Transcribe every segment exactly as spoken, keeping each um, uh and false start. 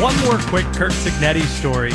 One more quick Curt Cignetti story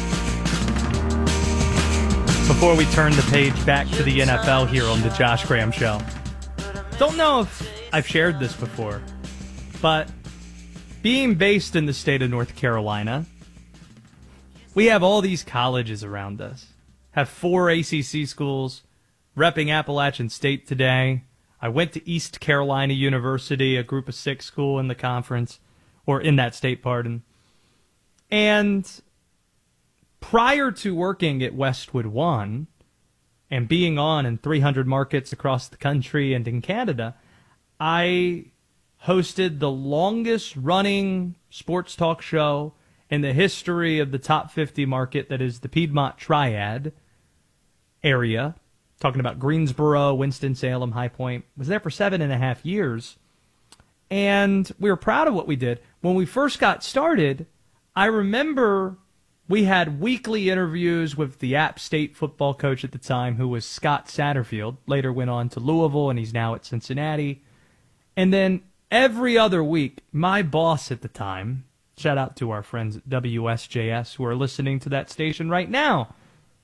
before we turn the page back to the N F L here on the Josh Graham Show. Don't know if I've shared this before, but being based in the state of North Carolina, we have all these colleges around us. Have four A C C schools, repping Appalachian State today. I went to East Carolina University, a group of six school in the conference, or in that state, pardon. And prior to working at Westwood One and being on in three hundred markets across the country and in Canada, I hosted the longest running sports talk show in the history of the top fifty market, that is the Piedmont Triad area. Talking about Greensboro, Winston-Salem, High Point. Was there for seven and a half years. And we were proud of what we did. When we first got started, I remember we had weekly interviews with the App State football coach at the time, who was Scott Satterfield. Later went on to Louisville, and he's now at Cincinnati. And then every other week, my boss at the time, shout out to our friends at W S J S who are listening to that station right now,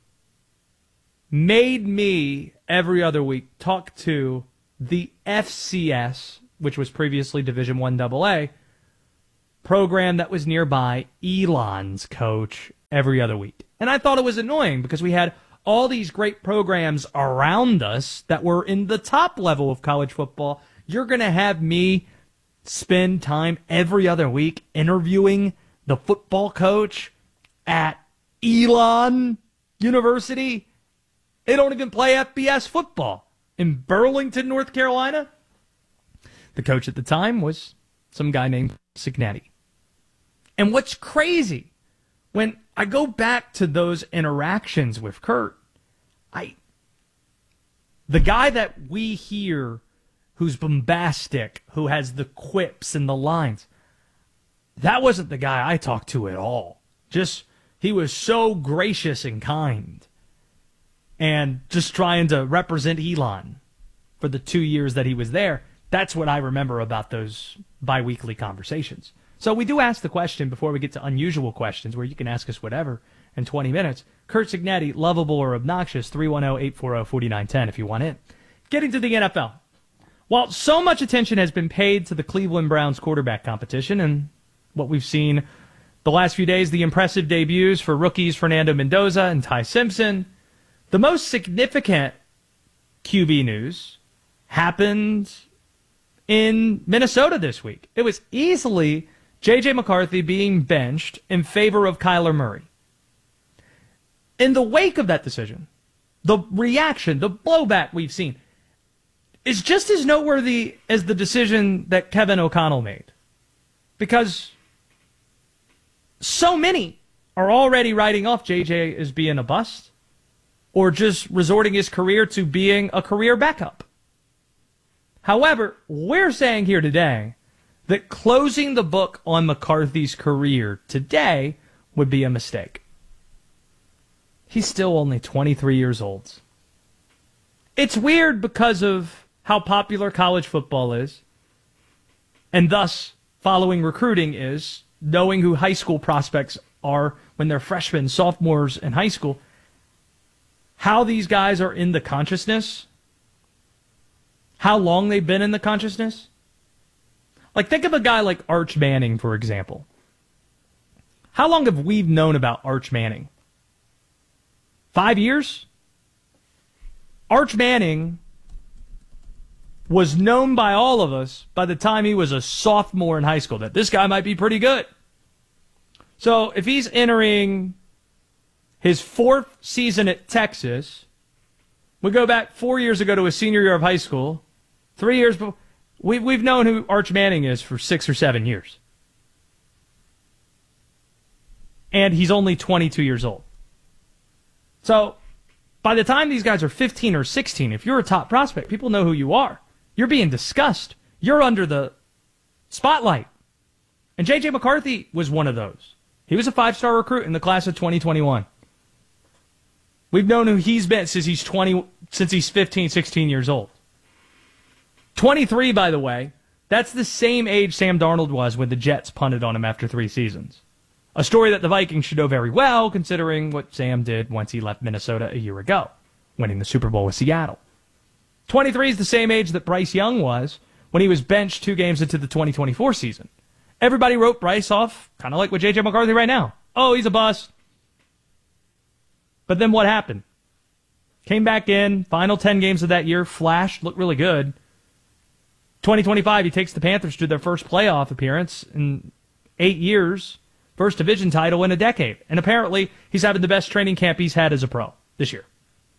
made me every other week talk to the F C S, which was previously Division One double A, program that was nearby, Elon's coach, every other week. And I thought it was annoying because we had all these great programs around us that were in the top level of college football. You're going to have me spend time every other week interviewing the football coach at Elon University? They don't even play F B S football in Burlington, North Carolina. The coach at the time was some guy named Cignetti. And what's crazy, when I go back to those interactions with Curt, I, the guy that we hear who's bombastic, who has the quips and the lines, that wasn't the guy I talked to at all. Just, he was so gracious and kind. And just trying to represent Elon for the two years that he was there. That's what I remember about those biweekly conversations. So we do ask the question before we get to unusual questions, where you can ask us whatever in twenty minutes. Curt Cignetti, lovable or obnoxious, three one zero, eight four zero, four nine one zero if you want in. Getting to the N F L. While so much attention has been paid to the Cleveland Browns quarterback competition and what we've seen the last few days, the impressive debuts for rookies Fernando Mendoza and Ty Simpson, the most significant Q B news happened in Minnesota this week. It was easily J J McCarthy being benched in favor of Kyler Murray. In the wake of that decision, the reaction, the blowback we've seen is just as noteworthy as the decision that Kevin O'Connell made. Because so many are already writing off J J as being a bust, or just resorting his career to being a career backup. However, we're saying here today that closing the book on McCarthy's career today would be a mistake. He's still only twenty-three years old. It's weird because of how popular college football is, and thus following recruiting is, knowing who high school prospects are when they're freshmen, sophomores in high school, how these guys are in the consciousness, how long they've been in the consciousness. Like, think of a guy like Arch Manning, for example. How long have we known about Arch Manning? Five years? Arch Manning was known by all of us by the time he was a sophomore in high school that this guy might be pretty good. So if he's entering his fourth season at Texas, we go back four years ago to his senior year of high school, three years before, we, we've known who Arch Manning is for six or seven years. And he's only twenty-two years old. So by the time these guys are fifteen or sixteen, if you're a top prospect, people know who you are. You're being discussed. You're under the spotlight. And J J McCarthy was one of those. He was a five-star recruit in the class of twenty twenty-one. We've known who he's been since he's twenty, since he's fifteen, sixteen years old. twenty-three, by the way, that's the same age Sam Darnold was when the Jets punted on him after three seasons. A story that the Vikings should know very well, considering what Sam did once he left Minnesota a year ago, winning the Super Bowl with Seattle. twenty-three is the same age that Bryce Young was when he was benched two games into the twenty twenty-four season. Everybody wrote Bryce off, kind of like with J J McCarthy right now. Oh, he's a bust. But then what happened? Came back in, final ten games of that year, flashed, looked really good. twenty twenty-five, he takes the Panthers to their first playoff appearance in eight years. First division title in a decade. And apparently, he's having the best training camp he's had as a pro this year.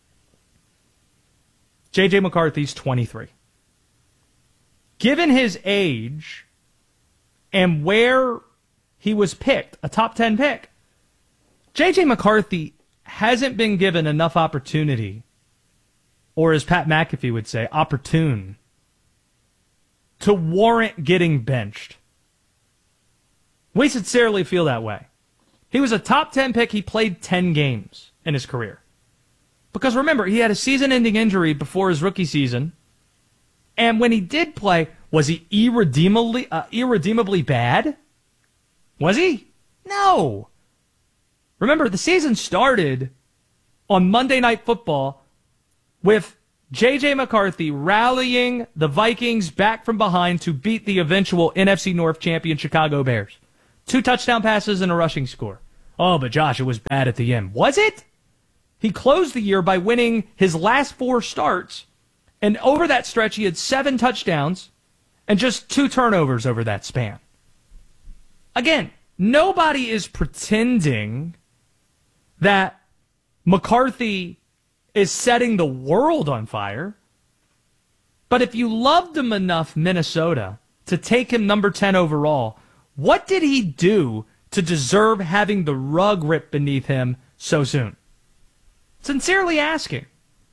J J McCarthy's twenty-three. Given his age and where he was picked, a top ten pick, J J McCarthy hasn't been given enough opportunity, or as Pat McAfee would say, opportune, to warrant getting benched. We sincerely feel that way. He was a top ten pick. He played ten games in his career. Because remember, he had a season-ending injury before his rookie season. And when he did play, was he irredeemably, uh, irredeemably bad? Was he? No. Remember, the season started on Monday Night Football with J J McCarthy rallying the Vikings back from behind to beat the eventual N F C North champion Chicago Bears. Two touchdown passes and a rushing score. Oh, but Josh, it was bad at the end. Was it? He closed the year by winning his last four starts, and over that stretch he had seven touchdowns and just two turnovers over that span. Again, nobody is pretending that McCarthy is setting the world on fire. But if you loved him enough, Minnesota, to take him number ten overall, what did he do to deserve having the rug ripped beneath him so soon? Sincerely asking.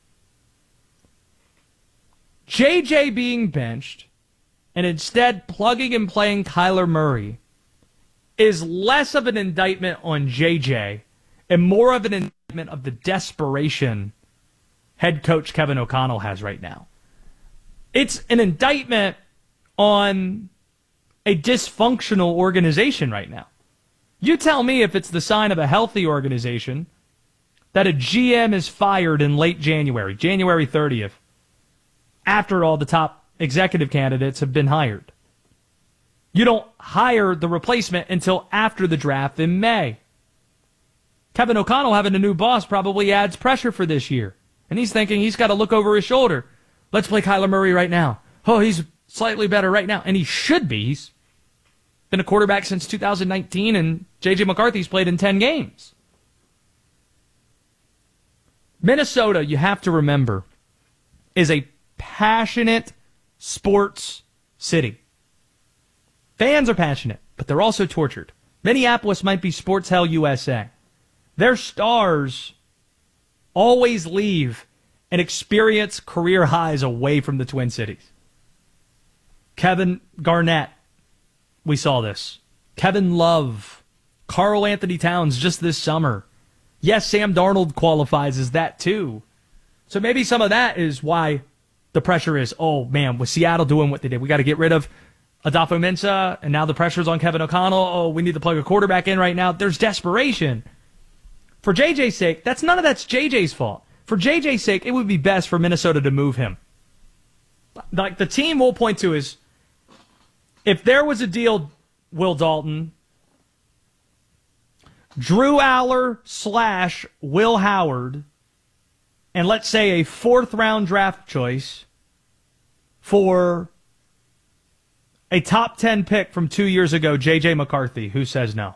J J being benched and instead plugging and playing Kyler Murray is less of an indictment on J J and more of an indictment of the desperation head coach Kevin O'Connell has right now. It's an indictment on a dysfunctional organization right now. You tell me if it's the sign of a healthy organization that a G M is fired in late January, January thirtieth, after all the top executive candidates have been hired. You don't hire the replacement until after the draft in May. Kevin O'Connell having a new boss probably adds pressure for this year. And he's thinking he's got to look over his shoulder. Let's play Kyler Murray right now. Oh, he's slightly better right now. And he should be. He's been a quarterback since two thousand nineteen, and J J McCarthy's played in ten games. Minnesota, you have to remember, is a passionate sports city. Fans are passionate, but they're also tortured. Minneapolis might be Sports Hell U S A. Their stars always leave and experience career highs away from the Twin Cities. Kevin Garnett, we saw this. Kevin Love, Karl Anthony Towns just this summer. Yes, Sam Darnold qualifies as that too. So maybe some of that is why the pressure is, oh man, with Seattle doing what they did, we got to get rid of Adolfo-Mensah, and now the pressure's on Kevin O'Connell. Oh, we need to plug a quarterback in right now. There's desperation. For J J's sake, that's none of that's J J's fault. For J J's sake, it would be best for Minnesota to move him. Like the team we'll point to is, if there was a deal, Will Dalton, Drew Aller slash Will Howard, and let's say a fourth round draft choice for a top ten pick from two years ago, J J McCarthy, who says no?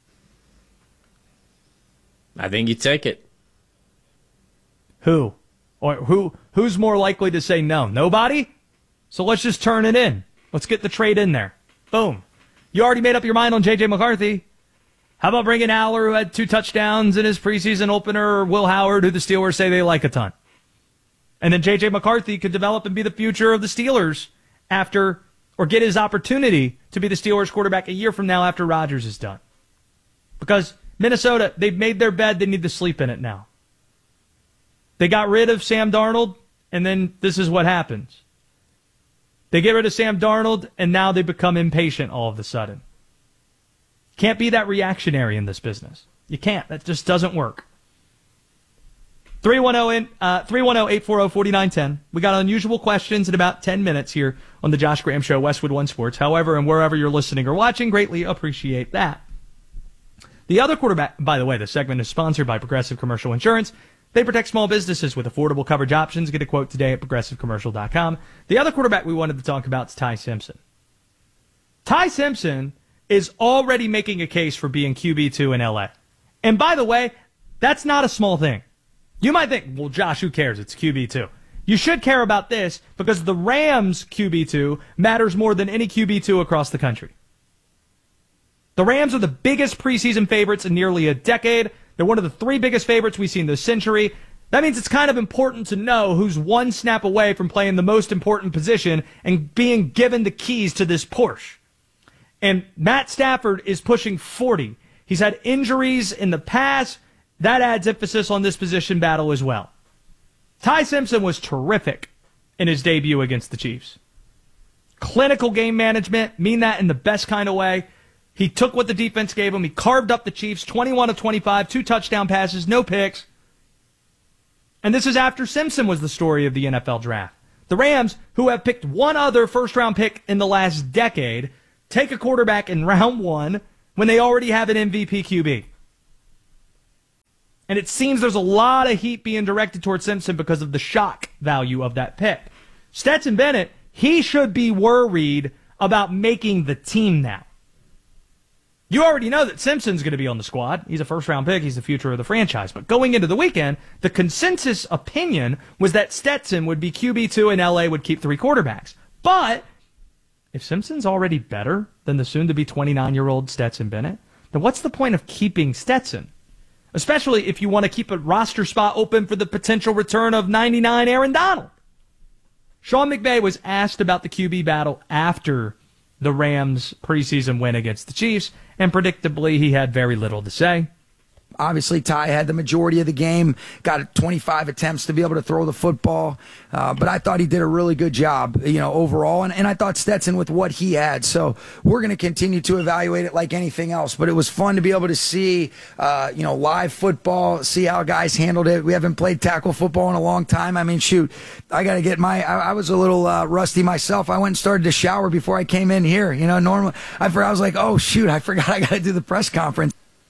I think you take it. Who? Or who? Who's more likely to say no? Nobody? So let's just turn it in. Let's get the trade in there. Boom. You already made up your mind on J J McCarthy. How about bringing Aller, who had two touchdowns in his preseason opener, or Will Howard, who the Steelers say they like a ton? And then J J McCarthy could develop and be the future of the Steelers after, or get his opportunity to be the Steelers quarterback a year from now after Rodgers is done. Because Minnesota, they've made their bed, they need to sleep in it now. They got rid of Sam Darnold, and then this is what happens. They get rid of Sam Darnold, and now they become impatient all of a sudden. Can't be that reactionary in this business. You can't. That just doesn't work. three one zero, eight four zero, four nine one zero. We got unusual questions in about ten minutes here on the Josh Graham Show, Westwood One Sports. However, and wherever you're listening or watching, greatly appreciate that. The other quarterback, by the way, the segment is sponsored by Progressive Commercial Insurance. They protect small businesses with affordable coverage options. Get a quote today at progressive commercial dot com. The other quarterback we wanted to talk about is Ty Simpson. Ty Simpson is already making a case for being Q B two in L A. And by the way, that's not a small thing. You might think, well, Josh, who cares? It's Q B two. You should care about this because the Rams Q B two matters more than any Q B two across the country. The Rams are the biggest preseason favorites in nearly a decade. They're one of the three biggest favorites we've seen this century. That means it's kind of important to know who's one snap away from playing the most important position and being given the keys to this Porsche. And Matt Stafford is pushing forty. He's had injuries in the past. That adds emphasis on this position battle as well. Ty Simpson was terrific in his debut against the Chiefs. Clinical game management, mean that in the best kind of way. He took what the defense gave him. He carved up the Chiefs, twenty-one of twenty-five, two touchdown passes, no picks. And this is after Simpson was the story of the N F L draft. The Rams, who have picked one other first-round pick in the last decade, take a quarterback in round one when they already have an M V P Q B. And it seems there's a lot of heat being directed towards Simpson because of the shock value of that pick. Stetson Bennett, he should be worried about making the team now. You already know that Simpson's going to be on the squad. He's a first-round pick. He's the future of the franchise. But going into the weekend, the consensus opinion was that Stetson would be Q B two and L A would keep three quarterbacks. But if Simpson's already better than the soon-to-be twenty-nine-year-old Stetson Bennett, then what's the point of keeping Stetson? Especially if you want to keep a roster spot open for the potential return of ninety-nine Aaron Donald. Sean McVay was asked about the Q B battle after the Rams' preseason win against the Chiefs, and predictably, he had very little to say. Obviously, Ty had the majority of the game, got twenty-five attempts to be able to throw the football, uh, but I thought he did a really good job, you know, overall, and, and I thought Stetson with what he had. So we're going to continue to evaluate it like anything else, but it was fun to be able to see, uh, you know, live football, see how guys handled it. We haven't played tackle football in a long time. I mean, shoot, I got to get my, I, I was a little uh, rusty myself. I went and started to shower before I came in here. You know, normally, I, I was like, oh, shoot, I forgot I got to do the press conference.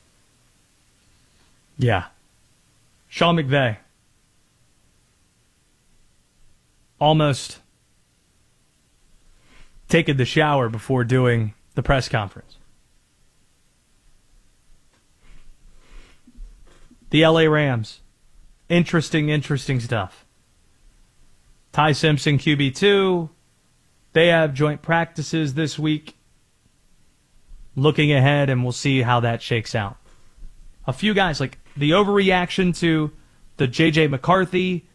Yeah. Sean McVay. Almost taking the shower before doing the press conference. The L A Rams. Interesting, interesting stuff. Ty Simpson, Q B two. They have joint practices this week. Looking ahead, and we'll see how that shakes out. A few guys, like the overreaction to the J J McCarthy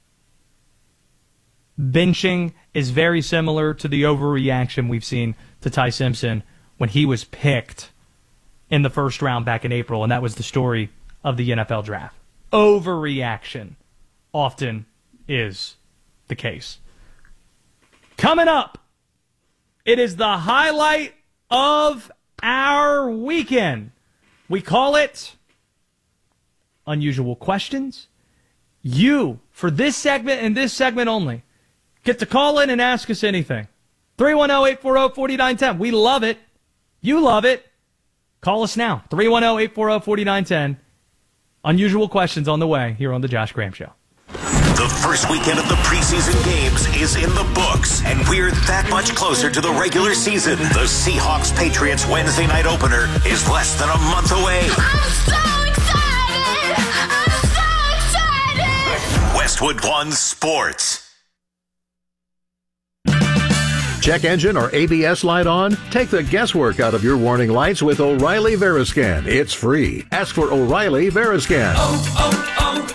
benching is very similar to the overreaction we've seen to Ty Simpson when he was picked in the first round back in April, and that was the story of the N F L draft. Overreaction often is the case. Coming up, it is the highlight of our weekend. We call it Unusual Questions. You, for this segment and this segment only, get to call in and ask us anything. three one zero, eight four zero, four nine one zero. We love it. You love it. Call us now. three one zero, eight four zero, four nine one zero. Unusual Questions on the way here on The Josh Graham Show. The first weekend of the preseason games is in the books, and we're that much closer to the regular season. The Seahawks-Patriots Wednesday night opener is less than a month away. I'm so excited! I'm so excited! Westwood One Sports. Check engine or A B S light on? Take the guesswork out of your warning lights with O'Reilly Veriscan. It's free. Ask for O'Reilly Veriscan. Oh,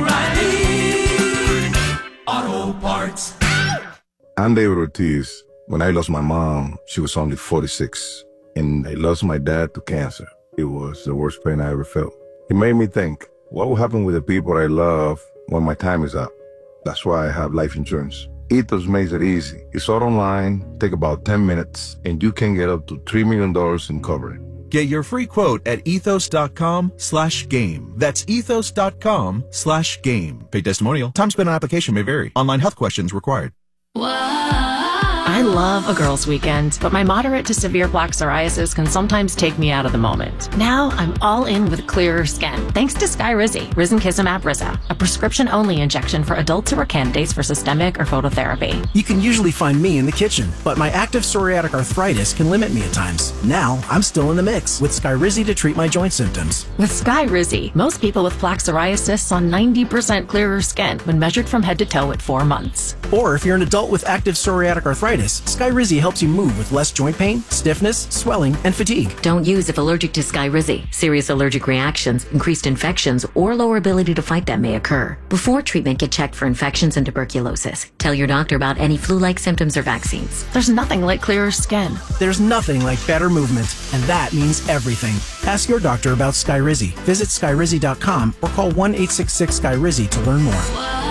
oh, oh, O'Reilly Auto Parts. I'm David Ortiz. When I lost my mom, she was only forty-six. And I lost my dad to cancer. It was the worst pain I ever felt. It made me think, what will happen with the people I love when my time is up? That's why I have life insurance. Ethos makes it easy. It's all online, take about ten minutes, and you can get up to three million dollars in coverage. Get your free quote at ethos.com slash game. That's ethos.com slash game. Paid testimonial. Time spent on application may vary. Online health questions required. I love a girls' weekend, but my moderate to severe plaque psoriasis can sometimes take me out of the moment. Now I'm all in with clearer skin, thanks to Skyrizi, Risankizumab Riza, a prescription-only injection for adults who are candidates for systemic or phototherapy. You can usually find me in the kitchen, but my active psoriatic arthritis can limit me at times. Now I'm still in the mix with Skyrizi to treat my joint symptoms. With Skyrizi, most people with plaque psoriasis saw ninety percent clearer skin when measured from head to toe at four months. Or if you're an adult with active psoriatic arthritis, Skyrizi helps you move with less joint pain, stiffness, swelling, and fatigue. Don't use if allergic to Skyrizi. Serious allergic reactions, increased infections, or lower ability to fight them may occur. Before treatment, get checked for infections and tuberculosis. Tell your doctor about any flu-like symptoms or vaccines. There's nothing like clearer skin. There's nothing like better movement, and that means everything. Ask your doctor about Skyrizi. Visit Skyrizi dot com or call one eight six six Skyrizi to learn more.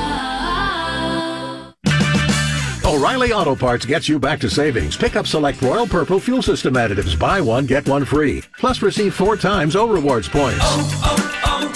O'Reilly Auto Parts gets you back to savings. Pick up select Royal Purple Fuel System additives. Buy one, get one free. Plus receive four times O Rewards points. Oh,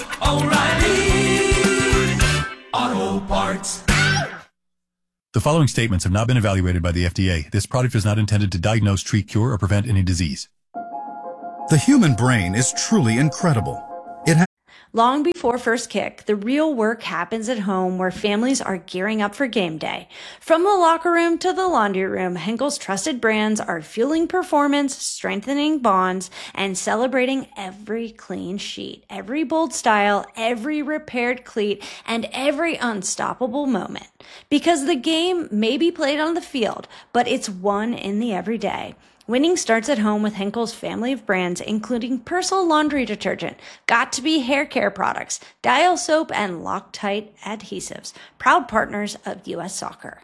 oh, oh, O'Reilly Auto Parts. The following statements have not been evaluated by the F D A. This product is not intended to diagnose, treat, cure, or prevent any disease. The human brain is truly incredible. It ha- Long before first kick, the real work happens at home where families are gearing up for game day. From the locker room to the laundry room, Henkel's trusted brands are fueling performance, strengthening bonds, and celebrating every clean sheet, every bold style, every repaired cleat, and every unstoppable moment. Because the game may be played on the field, but it's won in the everyday. Winning starts at home with Henkel's family of brands, including Persil laundry detergent, Got2b hair care products, Dial soap, and Loctite adhesives, proud partners of U S Soccer.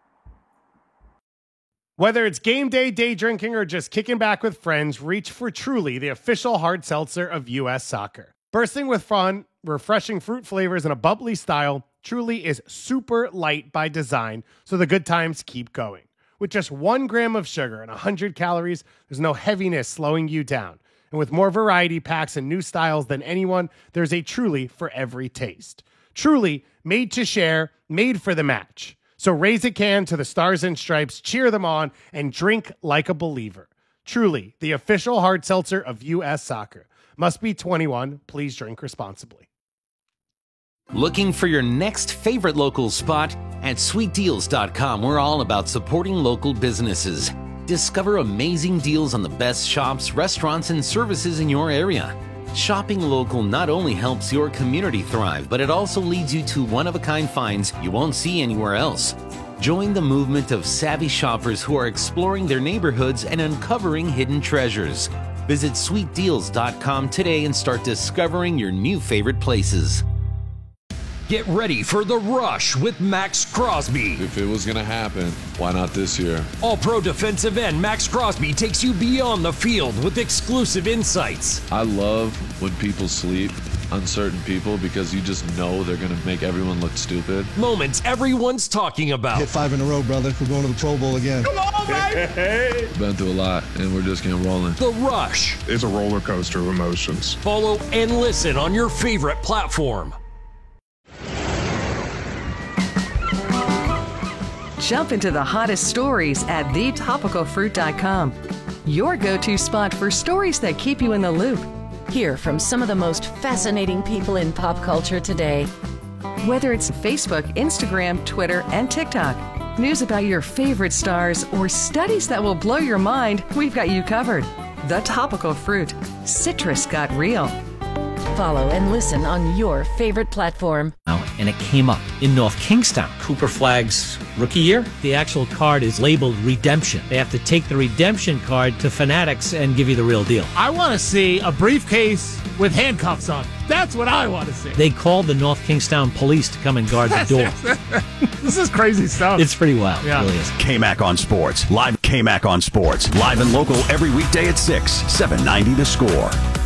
Whether it's game day, day drinking, or just kicking back with friends, reach for Truly, the official hard seltzer of U S Soccer. Bursting with fun, refreshing fruit flavors, and a bubbly style, Truly is super light by design, so the good times keep going. With just one gram of sugar and one hundred calories, there's no heaviness slowing you down. And with more variety packs and new styles than anyone, there's a Truly for every taste. Truly, made to share, made for the match. So raise a can to the Stars and Stripes, cheer them on, and drink like a believer. Truly, the official hard seltzer of U S Soccer. Must be twenty-one. Please drink responsibly. Looking for your next favorite local spot? At sweet deals dot com, we're all about supporting local businesses. Discover amazing deals on the best shops, restaurants, and services in your area. Shopping local not only helps your community thrive, but it also leads you to one-of-a-kind finds you won't see anywhere else. Join the movement of savvy shoppers who are exploring their neighborhoods and uncovering hidden treasures. Visit sweet deals dot com today and start discovering your new favorite places. Get ready for The Rush with Max Crosby. If it was going to happen, why not this year? All-Pro defensive end Max Crosby takes you beyond the field with exclusive insights. I love when people sleep on certain people because you just know they're going to make everyone look stupid. Moments everyone's talking about. Hit five in a row, brother. We're going to the Pro Bowl again. Come on, baby! Been through a lot, and we're just getting rolling. The Rush. It's a roller coaster of emotions. Follow and listen on your favorite platform. Jump into the hottest stories at the topical fruit dot com. Your go-to spot for stories that keep you in the loop. Hear from some of the most fascinating people in pop culture today. Whether it's Facebook, Instagram, Twitter, and TikTok, news about your favorite stars, or studies that will blow your mind, we've got you covered. The Topical Fruit. Citrus got real. Follow and listen on your favorite platform. And it came up in North Kingstown. Cooper Flag's rookie year. The actual card is labeled redemption. They have to take the redemption card to Fanatics and give you the real deal. I want to see a briefcase with handcuffs on. That's what I want to see. They called the North Kingstown police to come and guard the door. This is crazy stuff. It's pretty wild. Yeah. It really is. K-Mac on Sports. Live K-Mac on Sports. Live and local every weekday at six. seven ninety The Score.